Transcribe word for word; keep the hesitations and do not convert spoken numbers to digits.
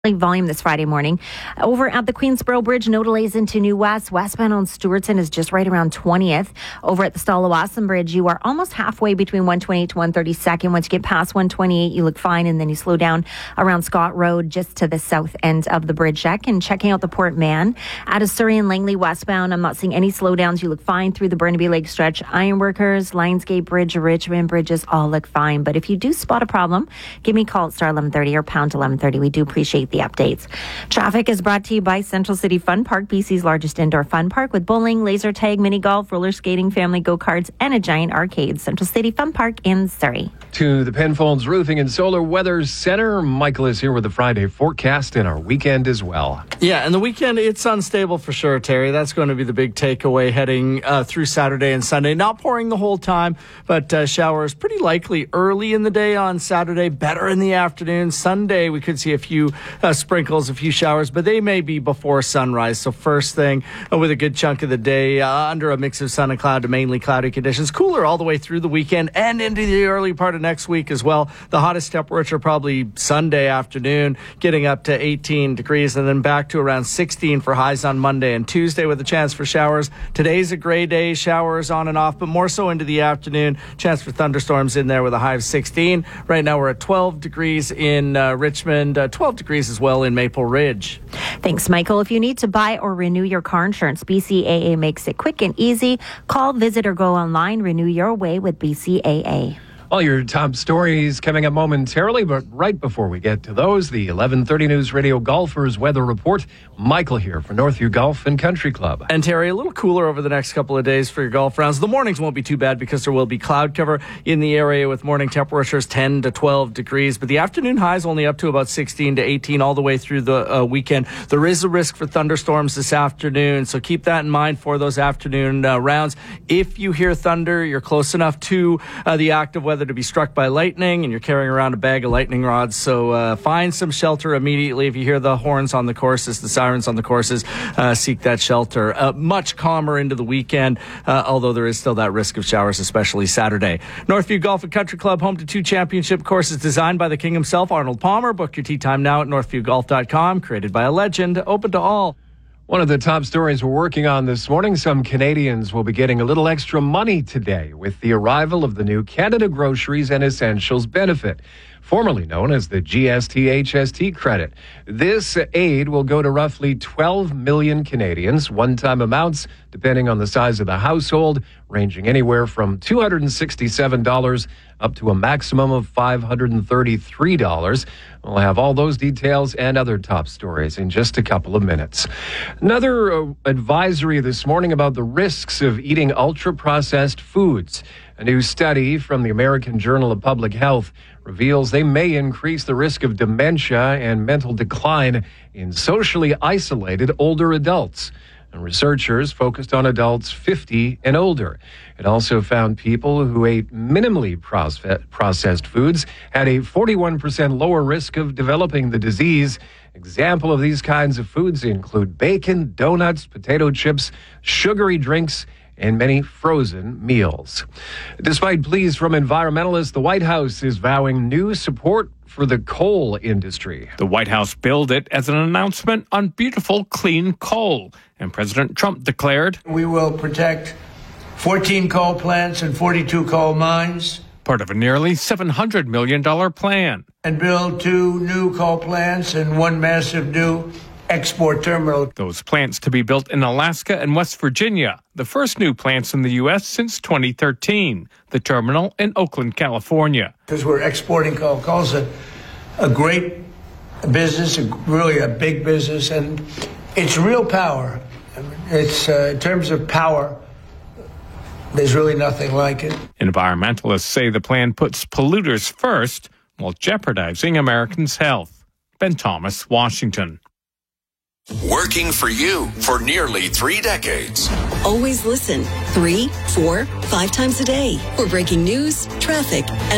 Volume this Friday morning. Over at the Queensboro Bridge, no delays into New West. Westbound on Stewartson is just right around twentieth. Over at the Stalawasan Bridge, you are almost halfway between one twenty-eight to one thirty-second. Once you get past one twenty-eight, you look fine, and then you slow down around Scott Road just to the south end of the bridge check. And checking out the Port Mann out of Surrey and Langley westbound, I'm not seeing any slowdowns. You look fine through the Burnaby Lake stretch. Ironworkers, Lionsgate Bridge, Richmond bridges all look fine. But if you do spot a problem, give me a call at star eleven thirty or pound eleven thirty. We do appreciate the updates. Traffic is brought to you by Central City Fun Park, B C's largest indoor fun park with bowling, laser tag, mini golf, roller skating, family go-karts, and a giant arcade. Central City Fun Park in Surrey. To the Penfolds Roofing and Solar Weather Center, Michael is here with the Friday forecast and our weekend as well. Yeah, and the weekend, it's unstable for sure, Terry. That's going to be the big takeaway heading uh, through Saturday and Sunday. Not pouring the whole time, but uh, showers pretty likely early in the day on Saturday, better in the afternoon. Sunday, we could see a few uh, sprinkles, a few showers, but they may be before sunrise. So first thing, uh, with a good chunk of the day, uh, under a mix of sun and cloud to mainly cloudy conditions. Cooler all the way through the weekend and into the early part of next week as well. The hottest temperature probably Sunday afternoon, getting up to eighteen degrees, and then back to around sixteen for highs on Monday and Tuesday with a chance for showers. Today's a gray day, showers on and off, but more so into the afternoon. Chance for thunderstorms in there with a high of sixteen. Right now we're at twelve degrees in uh, Richmond, uh, twelve degrees as well in Maple Ridge. Thanks, Michael. If you need to buy or renew your car insurance, B C A A makes it quick and easy. Call, visit, or go online. Renew your way with B C A A. All your top stories coming up momentarily, but right before we get to those, the eleven thirty News Radio Golfers Weather Report. Michael here for Northview Golf and Country Club. And Terry, a little cooler over the next couple of days for your golf rounds. The mornings won't be too bad because there will be cloud cover in the area with morning temperatures ten to twelve degrees. But the afternoon highs only up to about sixteen to eighteen all the way through the uh, weekend. There is a risk for thunderstorms this afternoon, so keep that in mind for those afternoon uh, rounds. If you hear thunder, you're close enough to uh, the active weather to be struck by lightning, and you're carrying around a bag of lightning rods. So uh, find some shelter immediately. If you hear the horns on the courses, the sirens on the courses, uh, seek that shelter. Uh, much calmer into the weekend, uh, although there is still that risk of showers, especially Saturday. Northview Golf and Country Club, home to two championship courses designed by the king himself, Arnold Palmer. Book your tee time now at northview golf dot com. Created by a legend, open to all. One of the top stories we're working on this morning, some Canadians will be getting a little extra money today with the arrival of the new Canada Groceries and Essentials benefit, formerly known as the G S T H S T credit. This aid will go to roughly twelve million Canadians, one-time amounts depending on the size of the household, ranging anywhere from two hundred sixty-seven dollars up to a maximum of five hundred thirty-three dollars. We'll have all those details and other top stories in just a couple of minutes. Another uh, advisory this morning about the risks of eating ultra-processed foods. A new study from the American Journal of Public Health reveals they may increase the risk of dementia and mental decline in socially isolated older adults. And researchers focused on adults fifty and older. It also found people who ate minimally processed foods had a forty-one percent lower risk of developing the disease. Example of these kinds of foods include bacon, donuts, potato chips, sugary drinks, and many frozen meals. Despite pleas from environmentalists, the White House is vowing new support for the coal industry. The White House billed it as an announcement on beautiful, clean coal. And President Trump declared, "We will protect fourteen coal plants and forty-two coal mines, part of a nearly seven hundred million dollars plan, and build two new coal plants and one massive new export terminal." Those plants to be built in Alaska and West Virginia, the first new plants in the U S since twenty thirteen. The terminal in Oakland, California. Because we're exporting coal. Coal's a, a great business, a, really a big business, and it's real power. It's uh, in terms of power, there's really nothing like it. Environmentalists say the plan puts polluters first while jeopardizing Americans' health. Ben Thomas, Washington. Working for you for nearly three decades. Always listen three, four, five times a day for breaking news, traffic, and